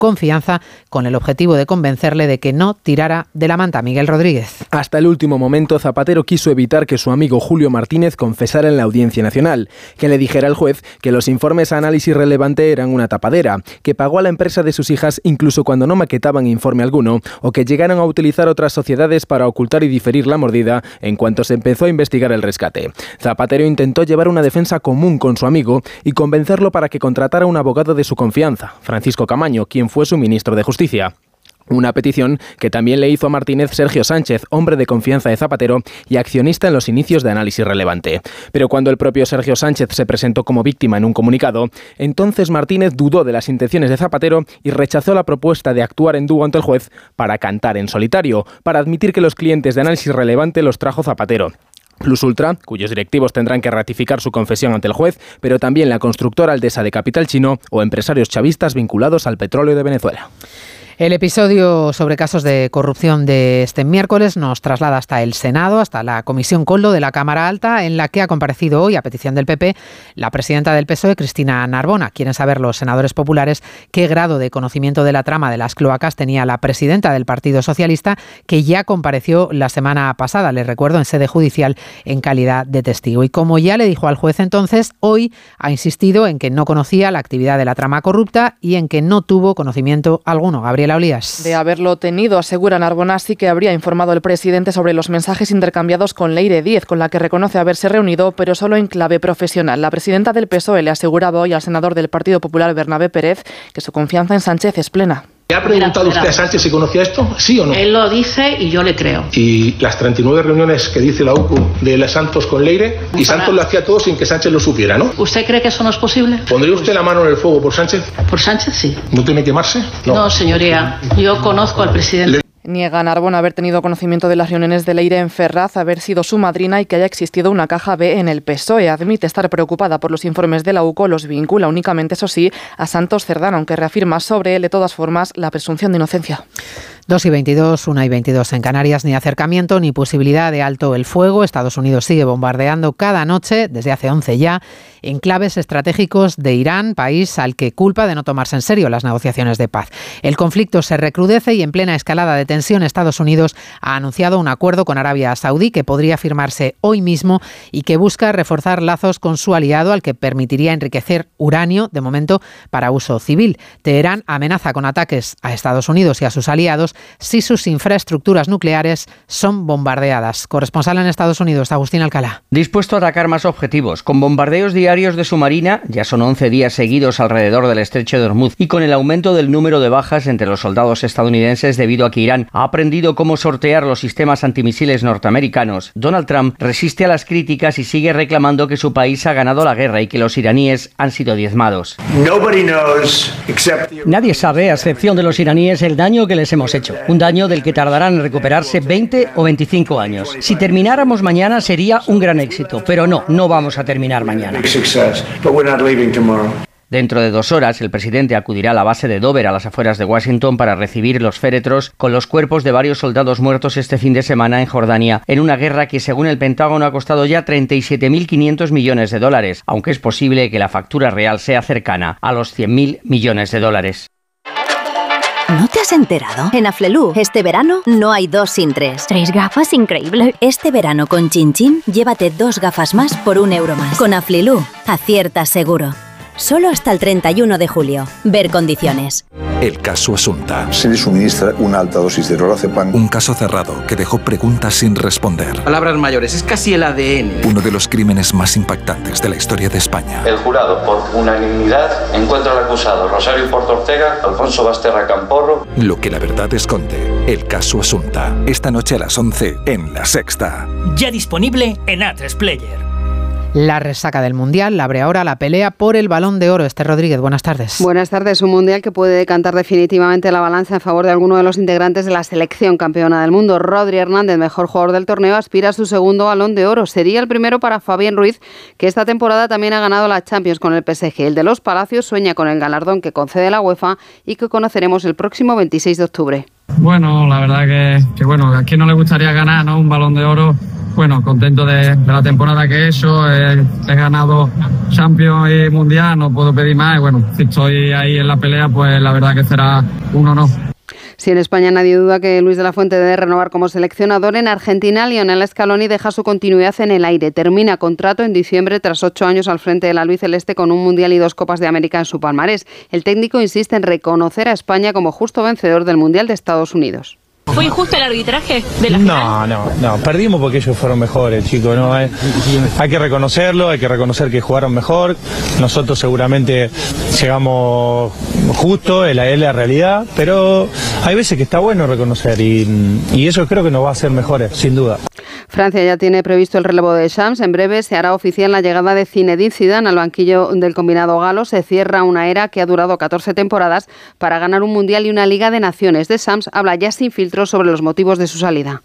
confianza con el objetivo de convencerle de que no tirara de la manta. Miguel Rodríguez. Hasta el último momento, Zapatero quiso evitar que su amigo Julio Martínez confesara en la Audiencia Nacional, que le dijera al juez que los informes a análisis relevante eran una tapadera, que pagó a la empresa de sus hijas incluso cuando no maquetaban informe alguno, o que llegaron a utilizar otras sociedades para ocultar y diferir la mordida en cuanto se empezó a investigar el rescate. Zapatero intentó llevar una defensa común con su amigo y convencerlo para que contratara un abogado de su confianza, Francisco Camaño, quien fue su ministro de Justicia. Una petición que también le hizo a Martínez Sergio Sánchez, hombre de confianza de Zapatero y accionista en los inicios de Análisis Relevante. Pero cuando el propio Sergio Sánchez se presentó como víctima en un comunicado, entonces Martínez dudó de las intenciones de Zapatero y rechazó la propuesta de actuar en dúo ante el juez para cantar en solitario, para admitir que los clientes de Análisis Relevante los trajo Zapatero. Plus Ultra, cuyos directivos tendrán que ratificar su confesión ante el juez, pero también la constructora Aldesa de capital chino o empresarios chavistas vinculados al petróleo de Venezuela. El episodio sobre casos de corrupción de este miércoles nos traslada hasta el Senado, hasta la Comisión Coldo de la Cámara Alta, en la que ha comparecido hoy, a petición del PP, la presidenta del PSOE, Cristina Narbona. Quieren saber los senadores populares qué grado de conocimiento de la trama de las cloacas tenía la presidenta del Partido Socialista, que ya compareció la semana pasada, les recuerdo, en sede judicial en calidad de testigo. Y como ya le dijo al juez entonces, hoy ha insistido en que no conocía la actividad de la trama corrupta y en que no tuvo conocimiento alguno. Gabriela Olías. De haberlo tenido, asegura Narbona, sí que habría informado el presidente sobre los mensajes intercambiados con Leire Díez, con la que reconoce haberse reunido, pero solo en clave profesional. La presidenta del PSOE le aseguraba hoy al senador del Partido Popular, Bernabé Pérez, que su confianza en Sánchez es plena. ¿Le ha preguntado usted a Sánchez si conocía esto? ¿Sí o no? Él lo dice y yo le creo. ¿Y las 39 reuniones que dice la UCU de Santos con Leire? Y Santos lo hacía todo sin que Sánchez lo supiera, ¿no? ¿Usted cree que eso no es posible? ¿Pondría usted la mano en el fuego por Sánchez? Por Sánchez, sí. ¿No teme quemarse? No, señoría. Yo conozco al presidente. Niega Narbona haber tenido conocimiento de las reuniones de Leire en Ferraz, haber sido su madrina y que haya existido una caja B en el PSOE. Admite estar preocupada por los informes de la UCO, los vincula únicamente, eso sí, a Santos Cerdán, aunque reafirma sobre él, de todas formas, la presunción de inocencia. 2:22, 1:22 en Canarias. Ni acercamiento ni posibilidad de alto el fuego. Estados Unidos sigue bombardeando cada noche, desde hace 11 ya, enclaves estratégicos de Irán, país al que culpa de no tomarse en serio las negociaciones de paz. El conflicto se recrudece y en plena escalada de tensión Estados Unidos ha anunciado un acuerdo con Arabia Saudí que podría firmarse hoy mismo y que busca reforzar lazos con su aliado, al que permitiría enriquecer uranio, de momento para uso civil. Teherán amenaza con ataques a Estados Unidos y a sus aliados si sus infraestructuras nucleares son bombardeadas. Corresponsal en Estados Unidos, Agustín Alcalá. Dispuesto a atacar más objetivos, con bombardeos diarios de su marina, ya son 11 días seguidos alrededor del estrecho de Hormuz, y con el aumento del número de bajas entre los soldados estadounidenses debido a que Irán ha aprendido cómo sortear los sistemas antimisiles norteamericanos, Donald Trump resiste a las críticas y sigue reclamando que su país ha ganado la guerra y que los iraníes han sido diezmados. Nadie sabe, a excepción de los iraníes, el daño que les hemos hecho. Un daño del que tardarán en recuperarse 20 o 25 años. Si termináramos mañana sería un gran éxito, pero no vamos a terminar mañana. Dentro de 2 horas, el presidente acudirá a la base de Dover, a las afueras de Washington, para recibir los féretros con los cuerpos de varios soldados muertos este fin de semana en Jordania, en una guerra que, según el Pentágono, ha costado ya $37.500 millones, aunque es posible que la factura real sea cercana a los $100.000 millones. ¿No te has enterado? En Aflelu, este verano, no hay 2 sin 3. 3 gafas, increíble. Este verano con Chin Chin, llévate 2 gafas más por €1 más. Con Aflelu, aciertas seguro. Solo hasta el 31 de julio. Ver condiciones. El caso Asunta. Se le suministra una alta dosis de lorazepam. Un caso cerrado que dejó preguntas sin responder. Palabras mayores, es casi el ADN. Uno de los crímenes más impactantes de la historia de España. El jurado, por unanimidad, encuentra al acusado Rosario Porto Ortega, Alfonso Basterra Camporro. Lo que la verdad esconde. El caso Asunta. Esta noche a las 11 en La Sexta. Ya disponible en A3 Player. La resaca del Mundial abre ahora la pelea por el Balón de Oro. Esther Rodríguez, buenas tardes. Buenas tardes. Un Mundial que puede decantar definitivamente la balanza en favor de alguno de los integrantes de la selección campeona del mundo. Rodri Hernández, mejor jugador del torneo, aspira a su segundo Balón de Oro. Sería el primero para Fabián Ruiz, que esta temporada también ha ganado la Champions con el PSG. El de los Palacios sueña con el galardón que concede la UEFA y que conoceremos el próximo 26 de octubre. Bueno, la verdad que bueno, a quién no le gustaría ganar, ¿no? Un Balón de Oro. bueno, contento de la temporada que he hecho, he ganado Champions y Mundial, no puedo pedir más, y bueno, si estoy ahí en la pelea, pues la verdad que será un honor. Si en España nadie duda que Luis de la Fuente debe renovar como seleccionador, en Argentina Lionel Scaloni deja su continuidad en el aire. Termina contrato en diciembre tras 8 años al frente del albiceleste con un Mundial y 2 Copas de América en su palmarés. El técnico insiste en reconocer a España como justo vencedor del Mundial de Estados Unidos. ¿Fue injusto el arbitraje de la final? No, perdimos porque ellos fueron mejores, chicos, ¿no? Hay que reconocerlo, hay que reconocer que jugaron mejor. Nosotros seguramente llegamos justo, es la realidad, pero hay veces que está bueno reconocer y eso creo que nos va a hacer mejores, sin duda. Francia ya tiene previsto el relevo de Deschamps. En breve se hará oficial la llegada de Zinedine Zidane al banquillo del combinado galo. Se cierra una era que ha durado 14 temporadas para ganar un Mundial y una Liga de Naciones. Deschamps habla ya sin filtros sobre los motivos de su salida.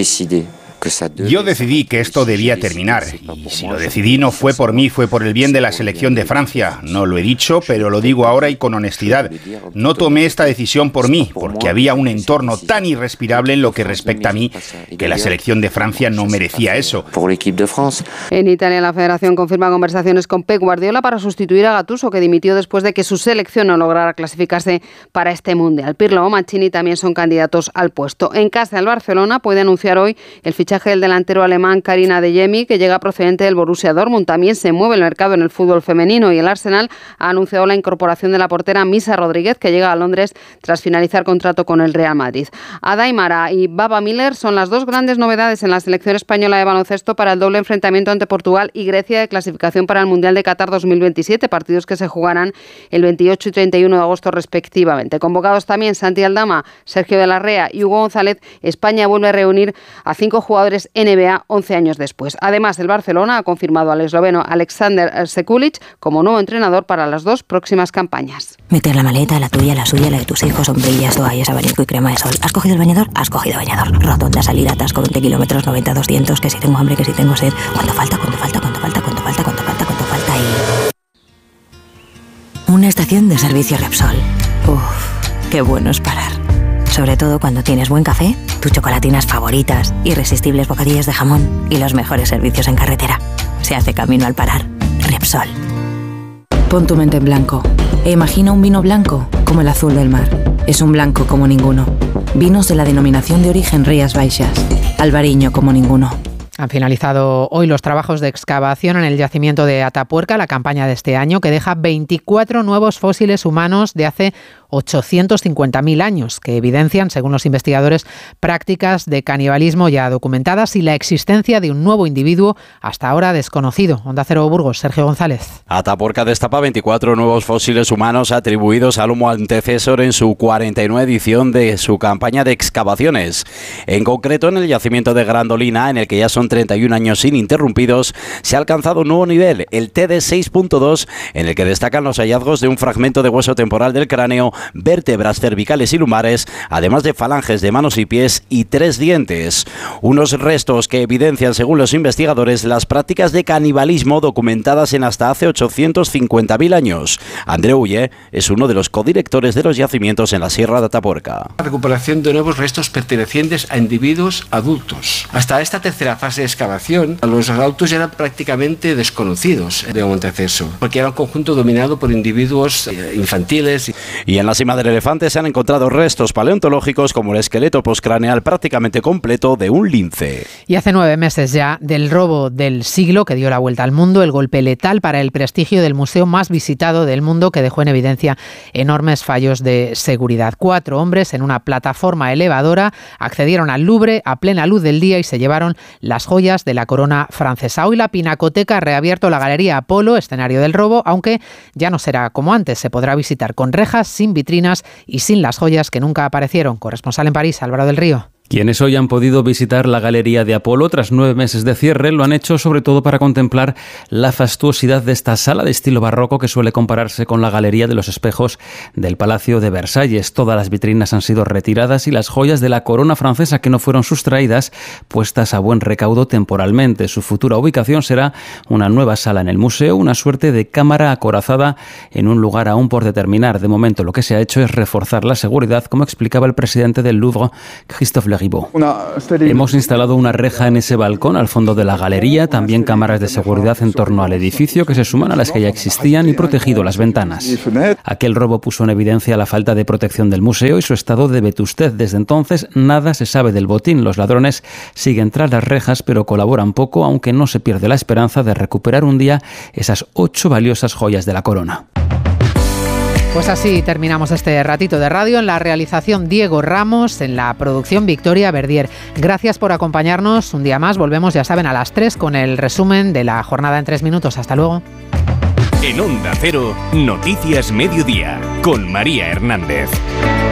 Yo decidí que esto debía terminar, y si lo decidí no fue por mí, fue por el bien de la selección de Francia. No lo he dicho, pero lo digo ahora y con honestidad. No tomé esta decisión por mí, porque había un entorno tan irrespirable en lo que respecta a mí, que la selección de Francia no merecía eso. En Italia, la Federación confirma conversaciones con Pep Guardiola para sustituir a Gattuso, que dimitió después de que su selección no lograra clasificarse para este Mundial. Pirlo o Mancini también son candidatos al puesto. En casa, el Barcelona puede anunciar hoy el fichaje del delantero alemán Karim Adeyemi, que llega procedente del Borussia Dortmund. También se mueve el mercado en el fútbol femenino y el Arsenal ha anunciado la incorporación de la portera Misa Rodríguez, que llega a Londres tras finalizar contrato con el Real Madrid. Ada Aimara y Baba Miller son las dos grandes novedades en la selección española de baloncesto para el doble enfrentamiento ante Portugal y Grecia de clasificación para el Mundial de Qatar 2027, partidos que se jugarán el 28 y 31 de agosto respectivamente. Convocados también Santi Aldama, Sergio de la Rea y Hugo González, España vuelve a reunir a 5 jugadores NBA 11 años después. Además, el Barcelona ha confirmado al esloveno Alexander Sekulic como nuevo entrenador para las 2 próximas campañas. Meter la maleta, la tuya, la suya, la de tus hijos, sombrillas, toallas, abanico y crema de sol. ¿Has cogido el bañador? Has cogido bañador. Rotonda, salida, atasco, 20 kilómetros, 90, 200, que si tengo hambre, que si tengo sed. ¿Cuánto falta y... Una estación de servicio Repsol. Uf, qué bueno es parar. Sobre todo cuando tienes buen café, tus chocolatinas favoritas, irresistibles bocadillas de jamón y los mejores servicios en carretera. Se hace camino al parar. Repsol. Pon tu mente en blanco e imagina un vino blanco como el azul del mar. Es un blanco como ninguno. Vinos de la denominación de origen Rías Baixas. Albariño como ninguno. Han finalizado hoy los trabajos de excavación en el yacimiento de Atapuerca, la campaña de este año, que deja 24 nuevos fósiles humanos de hace 850.000 años, que evidencian, según los investigadores, prácticas de canibalismo ya documentadas y la existencia de un nuevo individuo hasta ahora desconocido. Onda Cero Burgos, Sergio González. Atapuerca destapa 24 nuevos fósiles humanos atribuidos al Homo antecesor en su 49 edición de su campaña de excavaciones. En concreto, en el yacimiento de Grandolina, en el que ya son 31 años ininterrumpidos, se ha alcanzado un nuevo nivel, el TD 6.2, en el que destacan los hallazgos de un fragmento de hueso temporal del cráneo, vértebras cervicales y lumbares, además de falanges de manos y pies y 3 dientes. Unos restos que evidencian, según los investigadores, las prácticas de canibalismo documentadas en hasta hace 850.000 años. Andreu Ulle es uno de los codirectores de los yacimientos en la Sierra de Atapuerca. La recuperación de nuevos restos pertenecientes a individuos adultos. Hasta esta tercera fase de excavación, los adultos ya eran prácticamente desconocidos de Homo antecesor, porque era un conjunto dominado por individuos infantiles. Y en la cima del elefante se han encontrado restos paleontológicos como el esqueleto postcraneal prácticamente completo de un lince. Y hace 9 meses ya del robo del siglo que dio la vuelta al mundo, el golpe letal para el prestigio del museo más visitado del mundo, que dejó en evidencia enormes fallos de seguridad. 4 hombres en una plataforma elevadora accedieron al Louvre a plena luz del día y se llevaron las joyas de la corona francesa. Hoy la Pinacoteca ha reabierto la Galería Apolo, escenario del robo, aunque ya no será como antes. Se podrá visitar con rejas, sin vitrinas y sin las joyas que nunca aparecieron. Corresponsal en París, Álvaro del Río. Quienes hoy han podido visitar la Galería de Apolo tras 9 meses de cierre lo han hecho sobre todo para contemplar la fastuosidad de esta sala de estilo barroco que suele compararse con la Galería de los Espejos del Palacio de Versalles. Todas las vitrinas han sido retiradas y las joyas de la corona francesa que no fueron sustraídas puestas a buen recaudo temporalmente. Su futura ubicación será una nueva sala en el museo, una suerte de cámara acorazada en un lugar aún por determinar. De momento lo que se ha hecho es reforzar la seguridad, como explicaba el presidente del Louvre, Christophe Le Guibó. Hemos instalado una reja en ese balcón al fondo de la galería, también cámaras de seguridad en torno al edificio que se suman a las que ya existían y protegido las ventanas. Aquel robo puso en evidencia la falta de protección del museo y su estado de vetustez. Desde entonces nada se sabe del botín. Los ladrones siguen tras las rejas, pero colaboran poco, aunque no se pierde la esperanza de recuperar un día esas 8 valiosas joyas de la corona. Pues así terminamos este ratito de radio. En la realización Diego Ramos, en la producción Victoria Verdier. Gracias por acompañarnos un día más. Volvemos, ya saben, a las 3 con el resumen de la jornada en 3 minutos. Hasta luego. En Onda Cero, Noticias Mediodía, con María Hernández.